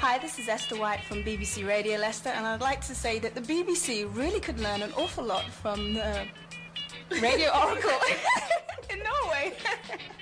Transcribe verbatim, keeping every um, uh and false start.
Hi, this is Esther White from B B C Radio Leicester, and I'd like to say that the B B C really could learn an awful lot from the Radio Oracle in Norway.